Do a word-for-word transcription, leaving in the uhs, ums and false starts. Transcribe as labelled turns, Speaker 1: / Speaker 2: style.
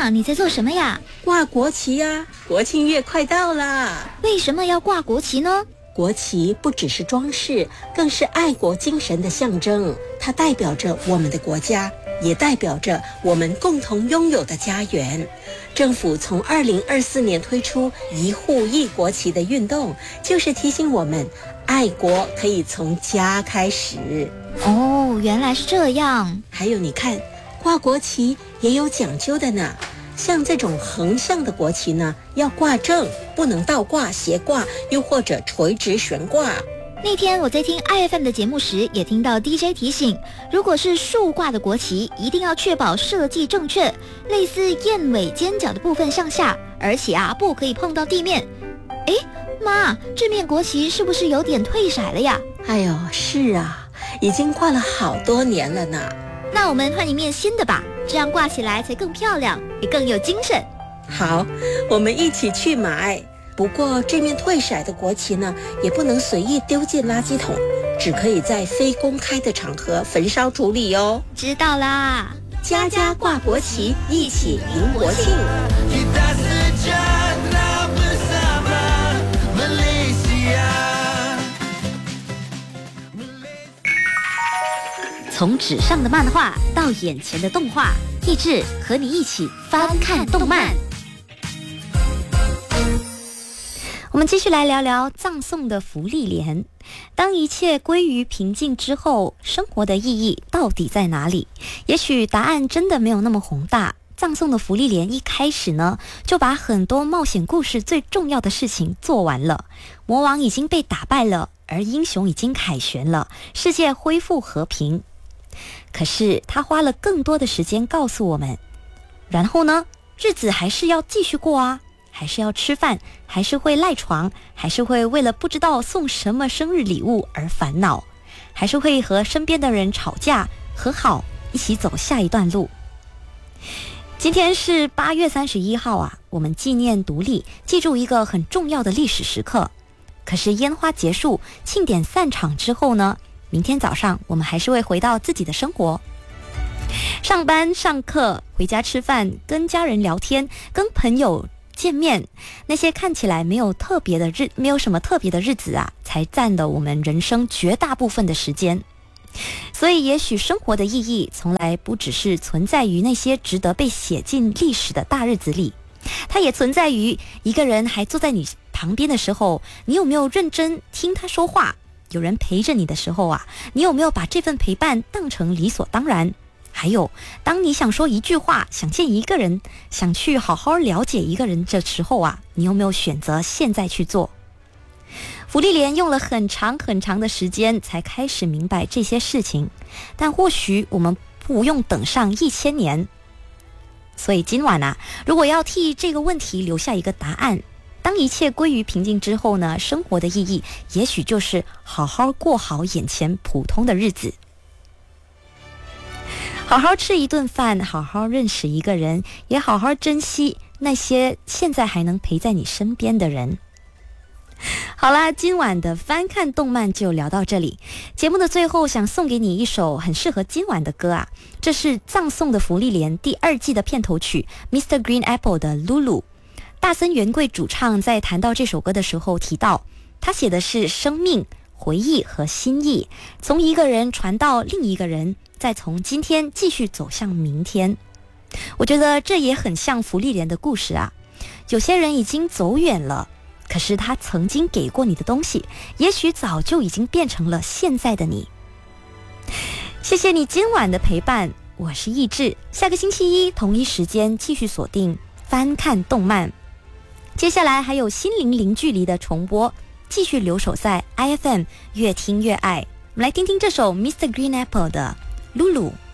Speaker 1: 妈，你在做什么呀？
Speaker 2: 挂国旗呀，国庆月快到了。
Speaker 1: 为什么要挂国旗呢？
Speaker 2: 国旗不只是装饰，更是爱国精神的象征。它代表着我们的国家，也代表着我们共同拥有的家园。政府从二零二四年推出一户一国旗的运动，就是提醒我们，爱国可以从家开始。
Speaker 1: 哦，原来是这样。
Speaker 2: 还有你看，挂国旗也有讲究的呢。像这种横向的国旗呢，要挂正，不能倒挂、斜挂，又或者垂直悬挂。
Speaker 1: 那天我在听 I F M 的节目时，也听到 D J 提醒，如果是竖挂的国旗，一定要确保设计正确，类似燕尾尖角的部分向下，而且啊，不可以碰到地面。诶，妈，这面国旗是不是有点褪色了呀？
Speaker 2: 哎呦，是啊，已经挂了好多年了呢。
Speaker 1: 那我们换一面新的吧，这样挂起来才更漂亮，也更有精神。
Speaker 2: 好，我们一起去买。不过这面褪色的国旗呢，也不能随意丢进垃圾桶，只可以在非公开的场合焚烧处理哦。
Speaker 1: 知道啦，
Speaker 2: 家家挂国旗，一起迎国庆。
Speaker 1: 从纸上的漫画到眼前的动画，益智和你一起翻看动漫。我们继续来聊聊葬送的芙莉莲。当一切归于平静之后，生活的意义到底在哪里？也许答案真的没有那么宏大。葬送的芙莉莲一开始呢，就把很多冒险故事最重要的事情做完了。魔王已经被打败了，而英雄已经凯旋了，世界恢复和平。可是他花了更多的时间告诉我们，然后呢，日子还是要继续过啊，还是要吃饭，还是会赖床，还是会为了不知道送什么生日礼物而烦恼，还是会和身边的人吵架和好，一起走下一段路。今天是八月三十一号啊，我们纪念独立，记住一个很重要的历史时刻。可是烟花结束，庆典散场之后呢，明天早上我们还是会回到自己的生活，上班、上课、回家吃饭、跟家人聊天、跟朋友见面，那些看起来没有特别的日，没有什么特别的日子啊，才占了我们人生绝大部分的时间。所以也许生活的意义从来不只是存在于那些值得被写进历史的大日子里，它也存在于一个人还坐在你旁边的时候，你有没有认真听他说话？有人陪着你的时候啊，你有没有把这份陪伴当成理所当然？还有，当你想说一句话，想见一个人，想去好好了解一个人的时候啊，你有没有选择现在去做？芙莉莲用了很长很长的时间才开始明白这些事情，但或许我们不用等上一千年。所以今晚啊，如果要替这个问题留下一个答案，当一切归于平静之后呢，生活的意义也许就是好好过好眼前普通的日子，好好吃一顿饭，好好认识一个人，也好好珍惜那些现在还能陪在你身边的人。好啦，今晚的翻看动漫就聊到这里。节目的最后，想送给你一首很适合今晚的歌啊，这是《葬送的芙莉莲》第二季的片头曲 Mister Green Apple 的 Lulu。 大森元贵主唱在谈到这首歌的时候提到，他写的是生命、回忆和心意，从一个人传到另一个人，再从今天继续走向明天。我觉得这也很像芙莉莲的故事啊，有些人已经走远了，可是他曾经给过你的东西，也许早就已经变成了现在的你。谢谢你今晚的陪伴，我是益智，下个星期一同一时间继续锁定翻看动漫。接下来还有心灵零距离的重播，继续留守在 I F M， 越听越爱。我们来听听这首 Mister Green Apple 的 Lulu。